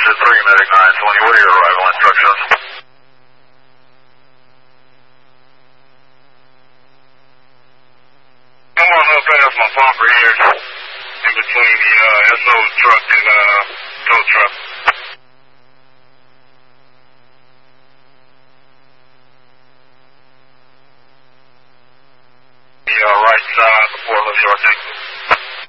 3, Medic 920, what are your arrival instructions? I'm on up past my bumper here, in between the SO truck and tow truck.